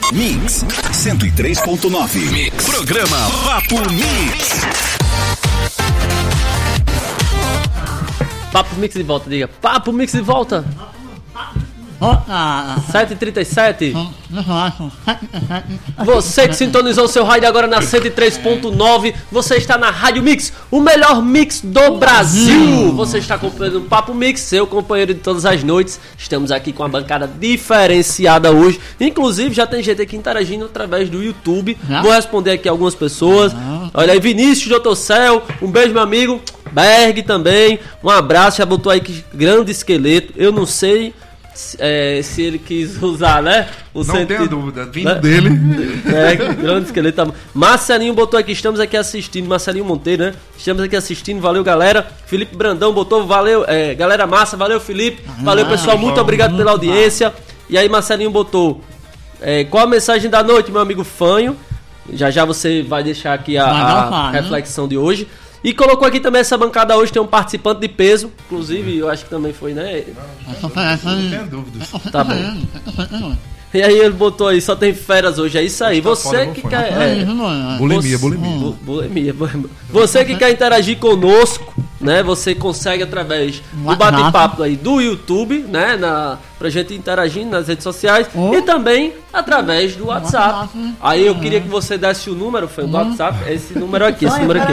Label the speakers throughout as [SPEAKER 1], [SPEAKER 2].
[SPEAKER 1] Mix 103.9. Mix. Programa Papo Mix.
[SPEAKER 2] Papo Mix de volta, diga. Papo Mix de volta. 7h37. Você que sintonizou o seu rádio agora na 103.9. Você está na Rádio Mix, o melhor mix do Brasil. Você está acompanhando o Papo Mix, seu companheiro de todas as noites. Estamos aqui com uma bancada diferenciada hoje. Inclusive já tem gente aqui interagindo através do YouTube. Vou responder aqui algumas pessoas. Olha aí, Vinícius Dr. Céu, um beijo, meu amigo. Berg também, um abraço. Já botou aí que grande esqueleto. Eu não sei se ele quis usar, né?
[SPEAKER 3] Não tenha dúvida, vindo dele.
[SPEAKER 2] Grande esqueleto. Marcelinho botou aqui, estamos aqui assistindo. Marcelinho Monteiro, né? Estamos aqui assistindo, valeu, galera. Felipe Brandão botou, valeu, galera massa, valeu, Felipe. Valeu, pessoal, muito obrigado pela audiência. E aí, Marcelinho botou, qual a mensagem da noite, meu amigo Fanho? Já você vai deixar aqui a reflexão de hoje. E colocou aqui também essa bancada hoje, tem um participante de peso. Inclusive, eu acho que também foi, né?
[SPEAKER 3] Não tenho dúvidas.
[SPEAKER 2] Tá bom. E aí ele botou aí, só tem feras hoje, é isso aí. Você que quer... Bulimia. Você que quer interagir conosco, né? Você consegue através do bate-papo aí do YouTube, né? Pra gente interagir nas redes sociais e também através do WhatsApp. Aí eu queria que você desse o número, foi do WhatsApp, esse número aqui, esse número aqui.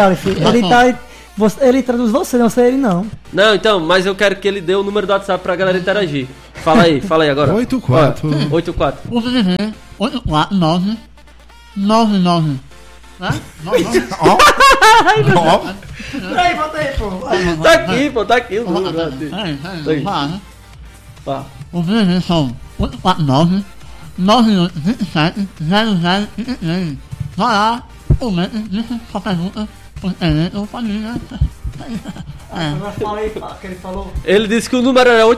[SPEAKER 4] Ele traduz você, não sei ele não.
[SPEAKER 2] Não, então, mas eu quero que ele dê o número do WhatsApp pra galera interagir. Fala aí agora.
[SPEAKER 3] 84.
[SPEAKER 4] 849 99. Né? Peraí, bota aí, pô.
[SPEAKER 2] Tá aqui o número.
[SPEAKER 4] Os números são 849 9827 0033. Vai lá, comenta, deixa sua pergunta.
[SPEAKER 2] Ele disse que o número é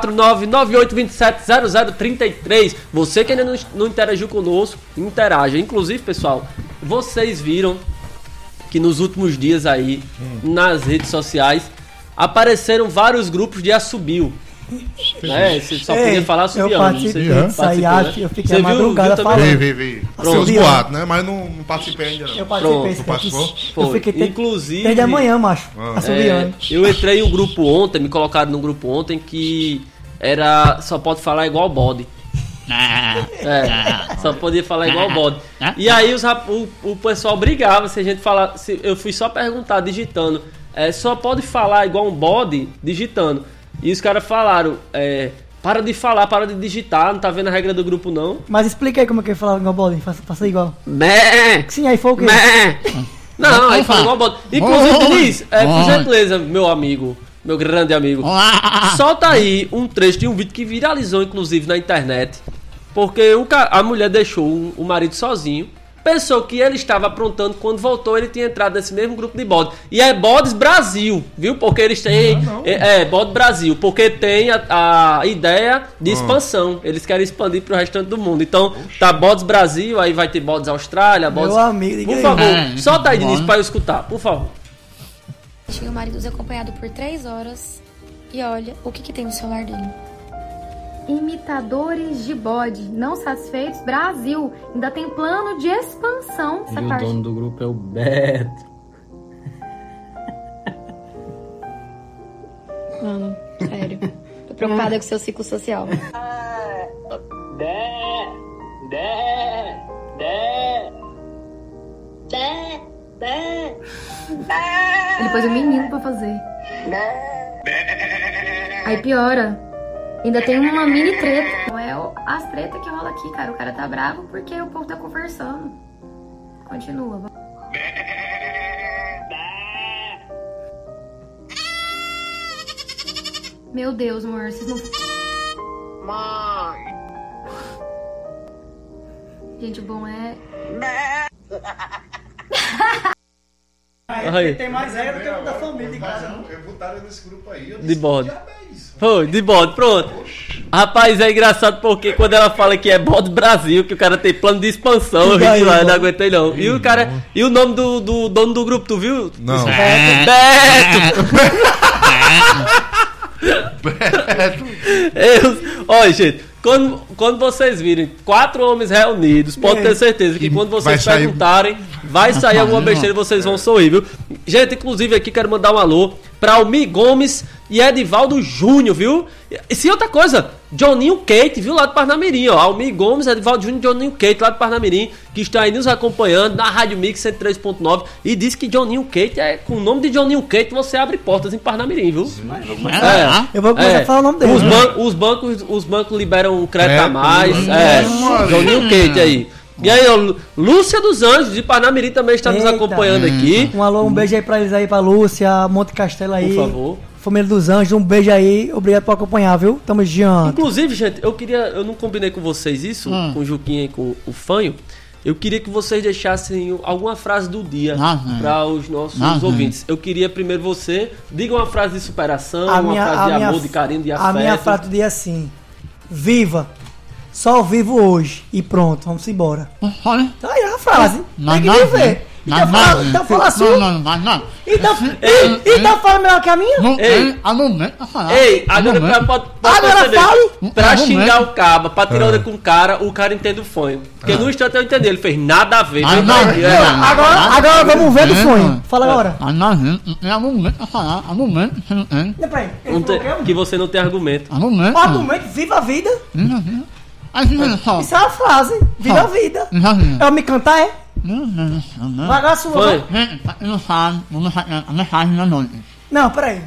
[SPEAKER 2] 84998270033. Você que ainda não interagiu conosco, interaja. Inclusive, pessoal, vocês viram que nos últimos dias aí, nas redes sociais, apareceram vários grupos de assobio. Você só podia falar assobiando.
[SPEAKER 4] Eu participei, eu fiquei a madrugada falando.
[SPEAKER 3] Vi. Seus boatos, né? Mas não participei ainda não.
[SPEAKER 4] Eu participei. Eu fiquei
[SPEAKER 2] inclusive
[SPEAKER 4] desde amanhã, macho, assobiando.
[SPEAKER 2] Eu entrei em um grupo ontem, me colocaram num grupo ontem que era só pode falar igual bode. Só podia falar igual bode. E aí o pessoal brigava se a gente falar. Eu fui só perguntar digitando. Só pode falar igual um bode digitando. E os caras falaram, para de falar, para de digitar, não tá vendo a regra do grupo não.
[SPEAKER 4] Mas explica aí como é que ele falava igual bode, faça igual. Sim, aí foi o quê?
[SPEAKER 2] Não, aí fala igual bode. Inclusive, Denise, por gentileza, meu amigo, meu grande amigo, solta aí um trecho de um vídeo que viralizou, inclusive, na internet, porque a mulher deixou o marido sozinho, pensou que ele estava aprontando, quando voltou ele tinha entrado nesse mesmo grupo de bodes. E é Bodes Brasil, viu? Porque eles têm... Bode Brasil, porque tem a ideia de expansão. Eles querem expandir para o restante do mundo. Então, tá Bodes Brasil, aí vai ter Bodes Austrália, Bodes...
[SPEAKER 4] Meu amigo,
[SPEAKER 2] por favor, solta aí, Denise, para eu escutar, por favor.
[SPEAKER 5] Tinha o marido acompanhado por 3 horas. E olha o que tem no celular dele. Imitadores de bode, não satisfeitos, Brasil, ainda tem plano de expansão.
[SPEAKER 2] E o dono do grupo é o Beto.
[SPEAKER 5] Mano, sério, tô preocupada com o seu ciclo social. Ele pôs um menino pra fazer. Aí piora. Ainda tem uma mini treta. Não é as tretas que rola aqui, cara. O cara tá bravo porque o povo tá conversando. Continua. Meu Deus, amor. Vocês não... Mãe. Gente, o bom é...
[SPEAKER 4] Tem mais regra do que o da família de casa.
[SPEAKER 3] Eu botaram nesse grupo aí.
[SPEAKER 2] De bode. Foi, de bode, pronto. Rapaz, é engraçado porque quando ela fala que é Bode Brasil, que o cara tem plano de expansão, eu ri lá, não aguentei não. E o cara, e o nome do dono do grupo, tu viu?
[SPEAKER 3] Não.
[SPEAKER 2] Beto! Olha, gente, quando vocês virem 4 homens reunidos, pode ter certeza que quando vocês perguntarem, vai sair alguma besteira e vocês vão sorrir, viu? Gente, inclusive aqui quero mandar um alô pra Almi Gomes e Edivaldo Júnior, viu? E se outra coisa, Johninho Kate, viu? Lá do Parnamirim, ó. Almi Gomes, Edivaldo Júnior e Johninho Kate, lá do Parnamirim, que está aí nos acompanhando na Rádio Mix 103.9 e diz que Johninho Kate com o nome de Johninho Kate você abre portas em Parnamirim, viu?
[SPEAKER 4] Eu vou começar a falar o nome dele.
[SPEAKER 2] Os bancos liberam um crédito a mais. Johninho Kate aí. E aí, ó, Lúcia dos Anjos de Parnamirim também está nos acompanhando aqui.
[SPEAKER 4] Um alô, um beijo aí pra eles aí, pra Lúcia, Monte Castelo aí.
[SPEAKER 2] Por favor.
[SPEAKER 4] Família dos Anjos, um beijo aí. Obrigado por acompanhar, viu? Tamo junto.
[SPEAKER 2] Inclusive, gente, eu não combinei com vocês isso, com o Juquinha e com o Fanho. Eu queria que vocês deixassem alguma frase do dia para os nossos ouvintes. Eu queria primeiro você, diga uma frase de superação, uma frase de amor, de carinho, de afeto.
[SPEAKER 4] A minha frase do dia é assim: viva! Só vivo hoje. E pronto, vamos embora. Tá aí a frase. Tem que viver. Então fala assim. Então fala melhor que a minha.
[SPEAKER 2] Ei, agora pode perceber. Pra xingar o caba, pra tirar onda com o cara entende o fone. Porque no instante eu entendi, ele fez nada a ver.
[SPEAKER 4] Agora vamos ver do fone. Fala agora.
[SPEAKER 2] Que você não tem argumento.
[SPEAKER 4] Argumento, viva a vida. Isso é uma frase. Viva a vida. Eu me cantar, é? Vai agora sua. Não, peraí.